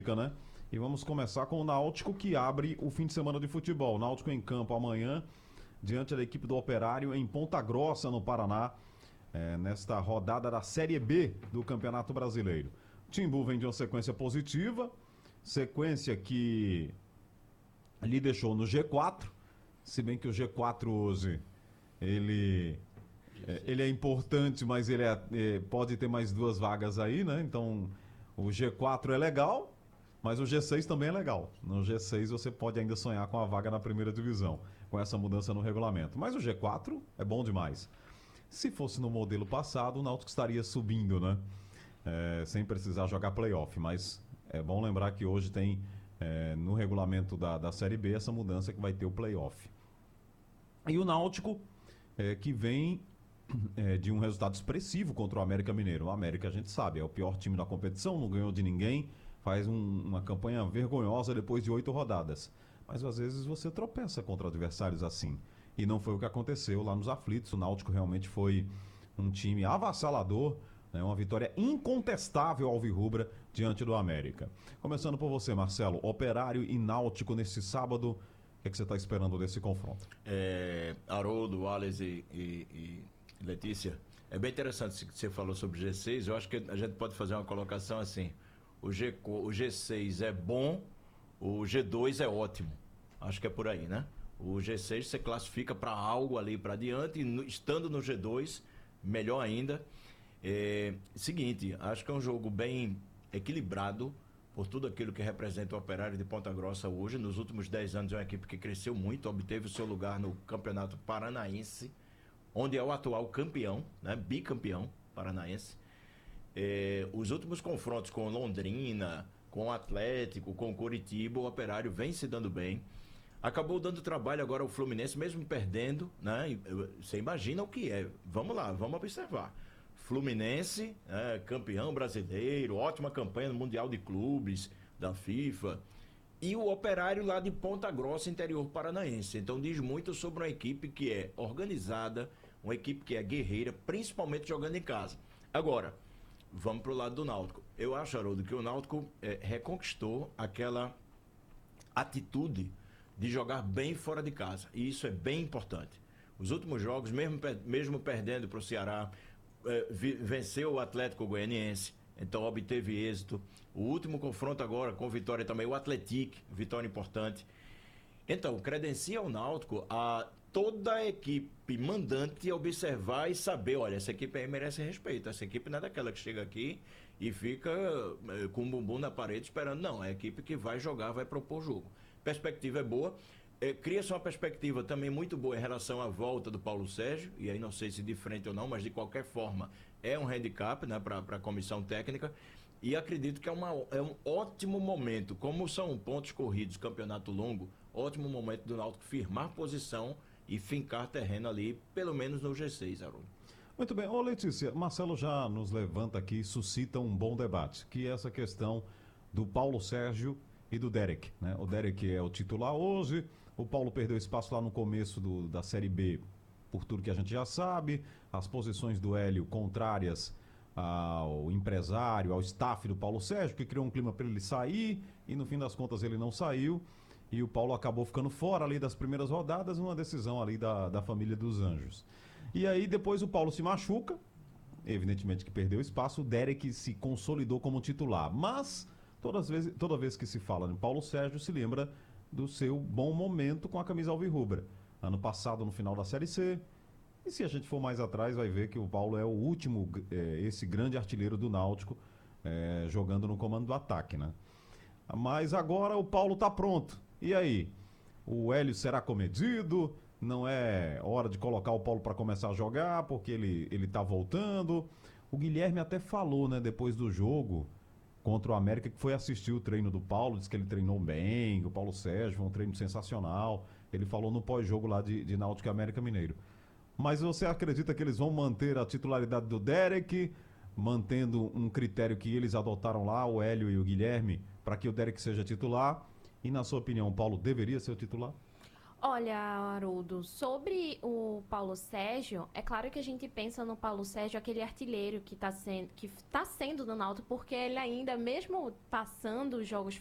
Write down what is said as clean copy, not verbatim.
Né? E vamos começar com o Náutico, que abre o fim de semana de futebol. Náutico em campo amanhã, diante da equipe do Operário em Ponta Grossa, no Paraná, nesta rodada da Série B do Campeonato Brasileiro. O Timbu vem de uma sequência positiva, sequência que lhe deixou no G4, se bem que o G4 hoje, ele é importante, mas ele pode ter mais duas vagas aí, né? Então, o G4 é legal, mas o G6 também é legal. No G6 você pode ainda sonhar com a vaga na primeira divisão, com essa mudança no regulamento. Mas o G4 é bom demais. Se fosse no modelo passado, o Náutico estaria subindo, né? Sem precisar jogar playoff. Mas é bom lembrar que hoje tem no regulamento da Série B essa mudança que vai ter o playoff. E o Náutico, que vem de um resultado expressivo contra o América Mineiro. O América, a gente sabe, é o pior time da competição, não ganhou de ninguém, faz uma campanha vergonhosa depois de 8 rodadas. Mas às vezes você tropeça contra adversários assim. E não foi o que aconteceu lá nos aflitos. O Náutico realmente foi um time avassalador, né? Uma vitória incontestável alvirrubra diante do América. Começando por você, Marcelo, Operário e Náutico nesse sábado. O que você está esperando desse confronto? Haroldo, Wallace e Letícia, é bem interessante o que você falou sobre o G6. Eu acho que a gente pode fazer uma colocação assim: o G6 é bom, o G2 é ótimo. Acho que é por aí, né? O G6 você classifica para algo ali para diante, e estando no G2, melhor ainda. Seguinte, acho que é um jogo bem equilibrado por tudo aquilo que representa o Operário de Ponta Grossa hoje. Nos últimos 10 anos é uma equipe que cresceu muito, obteve o seu lugar no Campeonato Paranaense, onde é o atual campeão, né? Bicampeão paranaense. Os últimos confrontos com Londrina, com o Atlético, com o Coritiba, o Operário vem se dando bem. Acabou dando trabalho agora ao Fluminense, mesmo perdendo, né? Você imagina o que é. Vamos lá, vamos observar. Fluminense, campeão brasileiro, ótima campanha no Mundial de Clubes da FIFA. E o Operário lá de Ponta Grossa, interior paranaense. Então diz muito sobre uma equipe que é organizada, uma equipe que é guerreira, principalmente jogando em casa. Agora, vamos pro lado do Náutico. Eu acho, Haroldo, que o Náutico reconquistou aquela atitude de jogar bem fora de casa. E isso é bem importante. Os últimos jogos, mesmo perdendo para o Ceará, venceu o Atlético Goianiense, então obteve êxito. O último confronto agora com vitória também, o Atlético, vitória importante. Então, credencia o Náutico a toda a equipe mandante observar e saber: olha, essa equipe aí merece respeito. Essa equipe não é daquela que chega aqui e fica com o bumbum na parede esperando. Não, é a equipe que vai jogar, vai propor o jogo. Perspectiva é boa. Cria-se uma perspectiva também muito boa em relação à volta do Paulo Sérgio, e aí não sei se de frente ou não, mas de qualquer forma é um handicap, né, para a comissão técnica. E acredito que é um ótimo momento, como são pontos corridos, campeonato longo, ótimo momento do Náutico firmar posição e fincar terreno ali, pelo menos no G6, Haroldo. Muito bem. Ô Letícia, Marcelo já nos levanta aqui, suscita um bom debate, que é essa questão do Paulo Sérgio e do Derek, né? O Derek é o titular hoje, o Paulo perdeu espaço lá no começo da Série B, por tudo que a gente já sabe, as posições do Hélio contrárias ao empresário, ao staff do Paulo Sérgio, que criou um clima para ele sair, e no fim das contas ele não saiu, e o Paulo acabou ficando fora ali das primeiras rodadas, uma decisão ali da família dos Anjos. E aí depois o Paulo se machuca, evidentemente que perdeu espaço, o Derek se consolidou como titular, mas toda vez que se fala em Paulo Sérgio, se lembra do seu bom momento com a camisa alvirrubra. Ano passado, no final da Série C. E se a gente for mais atrás, vai ver que o Paulo é o último, esse grande artilheiro do Náutico, jogando no comando do ataque, né? Mas agora o Paulo tá pronto. E aí? O Hélio será comedido? Não é hora de colocar o Paulo para começar a jogar, porque ele tá voltando. O Guilherme até falou, né, depois do jogo contra o América, que foi assistir o treino do Paulo, disse que ele treinou bem, o Paulo Sérgio, foi um treino sensacional. Ele falou no pós-jogo lá de Náutico e América Mineiro. Mas você acredita que eles vão manter a titularidade do Derek, mantendo um critério que eles adotaram lá, o Hélio e o Guilherme, para que o Derek seja titular? E na sua opinião, o Paulo deveria ser o titular? Olha, Haroldo, sobre o Paulo Sérgio, é claro que a gente pensa no Paulo Sérgio, aquele artilheiro que tá sendo do Náutico, porque ele ainda, mesmo passando os jogos